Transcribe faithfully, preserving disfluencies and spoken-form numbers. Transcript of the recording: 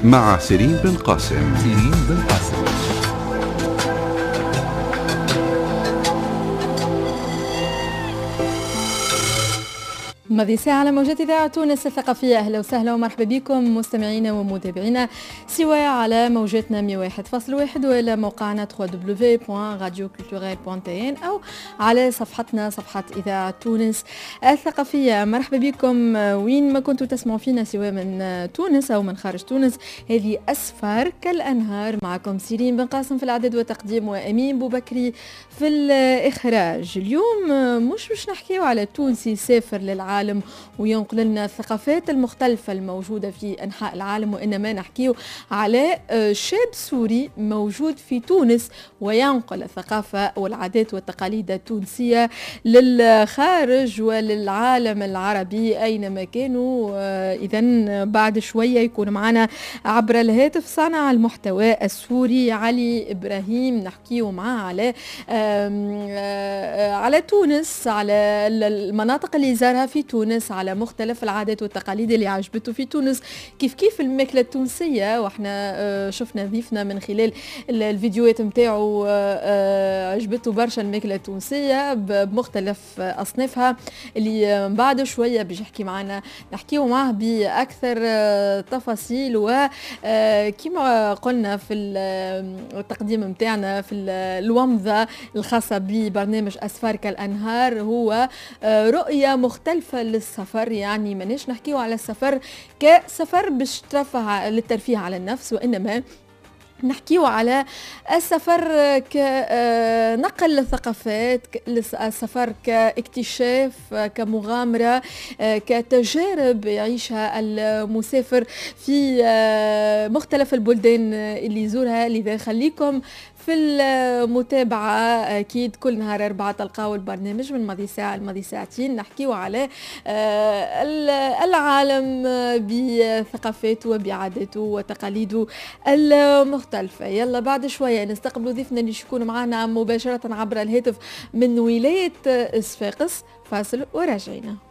مع سيرين بن قاسم. سيرين بن قاسم. ماضي ساعة على موجات إذاعة تونس الثقافية. أهلا وسهلا ومرحبا بكم مستمعينا ومتابعينا سواء على موجاتنا مية وواحد فاصلة واحد ولا موقعنا دبليو دبليو دبليو دوت راديو كولتوريل دوت تي ان أو على صفحتنا صفحة إذاعة تونس الثقافية. مرحبا بكم وين ما كنتوا تسمعوا فينا سواء من تونس أو من خارج تونس. هذه أسفار كالأنهار، معكم سيرين بن قاسم في الإعداد والتقديم وأمين بوبكري في الإخراج. اليوم مش باش نحكيو على تونسي سافر للعالم وينقل لنا الثقافات المختلفة الموجودة في أنحاء العالم، وإنما نحكيه على شاب سوري موجود في تونس وينقل الثقافة والعادات والتقاليد التونسية للخارج وللعالم العربي أينما كانوا. إذن بعد شوية يكون معنا عبر الهاتف صانع المحتوى السوري علي إبراهيم، نحكيه معاه على على تونس، على المناطق اللي زارها في تونس، على مختلف العادات والتقاليد اللي عجبته في تونس، كيف كيف الماكلة التونسية. واحنا شفنا ضيفنا من خلال الفيديوهات متاعو عجبته برشا الماكلة التونسية بمختلف أصنافها، اللي بعد شوية بيجي يحكي معنا نحكيه معه بأكثر تفاصيل. وكما قلنا في التقديم متاعنا في الومضة الخاصة ببرنامج أسفار كالأنهار، هو رؤية مختلفة للسفر. يعني ماناش نحكيه على السفر كسفر باش ترفه للترفيه على النفس، وإنما نحكيه على السفر كنقل الثقافات، السفر كاكتشاف، كمغامرة، كتجارب يعيشها المسافر في مختلف البلدان اللي يزورها. لذا خليكم في المتابعة أكيد كل نهار أربعة تلقاو البرنامج من ماضي ساعة لماضي ساعتين نحكيه على العالم بثقافاته وبعاداته وتقاليده المختلفة. يلا بعد شوية نستقبل ضيفنا اللي يكون معنا مباشرة عبر الهاتف من ولاية صفاقس. فاصل وراجعين.